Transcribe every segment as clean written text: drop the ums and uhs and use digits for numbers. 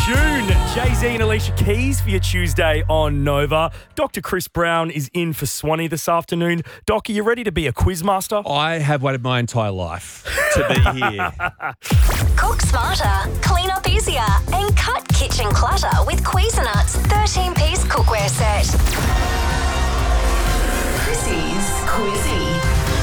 tune. Jay-Z and Alicia Keys for your Tuesday on Nova. Dr. Chris Brown is in for Swanee this afternoon. Doc, are you ready to be a quizmaster? I have waited my entire life to be here. Cook smarter, clean up easier, and cut kitchen clutter with Cuisinart's 13-piece cookware set. Chrissy's Quizzy.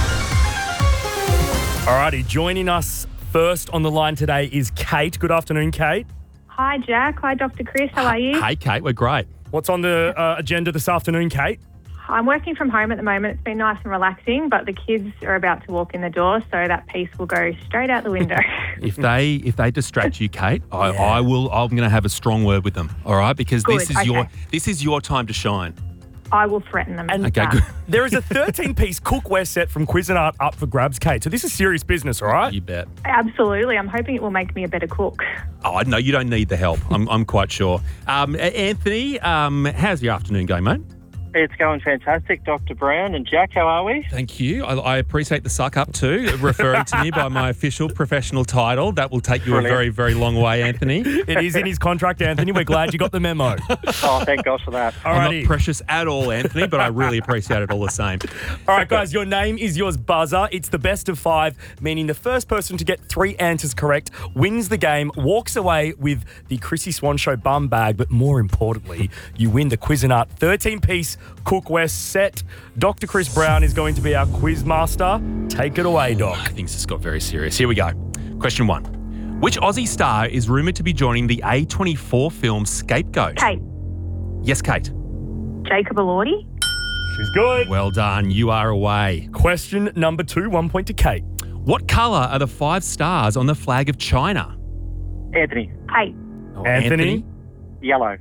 Alrighty, joining us first on the line today is Kate. Good afternoon, Kate. Hi, Jack. Hi, Dr. Chris. How are you? Hey, Kate, we're great. What's on the agenda this afternoon, Kate? I'm working from home at the moment. It's been nice and relaxing, but the kids are about to walk in the door, so that piece will go straight out the window. If they distract you, Kate, I'm going to have a strong word with them. All right, because Good, this is your time to shine. I will threaten them. And Okay, good. there is a 13-piece cookware set from Cuisinart up for grabs, Kate. So this is serious business, all right? You bet. Absolutely. I'm hoping it will make me a better cook. Oh, no, you don't need the help. I'm quite sure. Anthony, how's your afternoon going, mate? It's going fantastic, Dr. Brown. And Jack, how are we? Thank you. I appreciate the suck up too, referring to me by my official professional title. That will take you a very, very long way, Anthony. It is in his contract, Anthony. We're glad you got the memo. Oh, thank gosh for that. I'm Alrighty. not precious at all, Anthony, but I really appreciate it all the same. All right, guys, your name is yours buzzer. It's the best of 5, meaning the first person to get 3 answers correct wins the game, walks away with the Chrissy Swan Show bum bag, but more importantly, you win the Cuisinart 13-piece cookware set. Dr. Chris Brown is going to be our quiz master. Take it away, Doc. Things just got very serious. Here we go. Question 1. Which Aussie star is rumoured to be joining the A24 film Scapegoat? Kate. Yes, Kate. Jacob Elordi. She's good. Well done. You are away. Question number 2, 1 point to Kate. What colour are the 5 stars on the flag of China? Anthony, Kate. Oh, Anthony? yellow.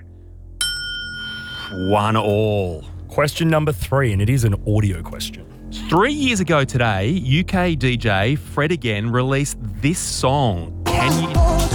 1-1. Question number 3, and it is an audio question. 3 years ago today, UK DJ Fred Again released this song. Can you...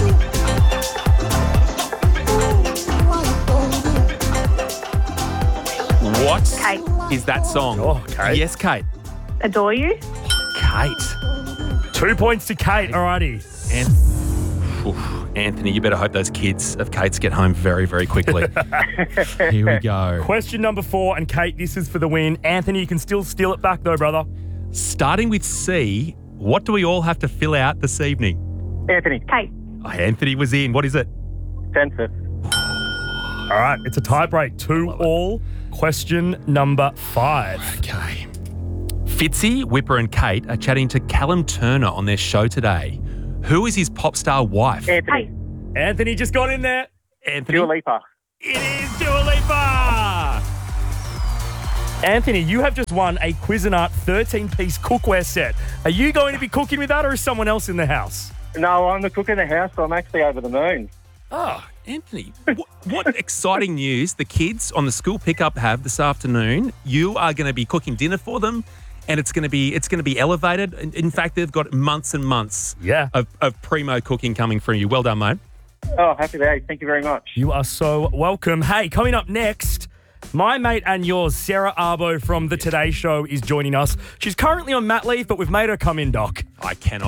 What Kate. is that song? Oh, Kate. Yes, Kate. Adore you. Kate. 2 points to Kate. Alrighty. Anthony, you better hope those kids of Kate's get home very, very quickly. Here we go. Question number 4, and Kate, this is for the win. Anthony, you can still steal it back though, brother. Starting with C, what do we all have to fill out this evening? Anthony, Kate. Oh, Anthony was in. What is it? census. All right, it's a tie break. 2-2. Question number 5. Okay. Fitzy, Whipper and Kate are chatting to Callum Turner on their show today. Who is his pop star wife? Anthony, Kate. Anthony just got in there. Anthony. Dua Lipa. It is Dua Lipa. Anthony, you have just won a Cuisinart 13-piece cookware set. Are you going to be cooking with that, or is someone else in the house? No, I'm the cook in the house, so I'm actually over the moon. Oh, Anthony, what exciting news the kids on the school pickup have this afternoon. You are going to be cooking dinner for them, and it's going to be elevated. In fact, they've got months and months of primo cooking coming from you. Well done, mate. Oh, happy days. Thank you very much. You are so welcome. Hey, coming up next, my mate and yours, Sarah Arbo from The Today Show, is joining us. She's currently on mat leave, but we've made her come in, Doc. I cannot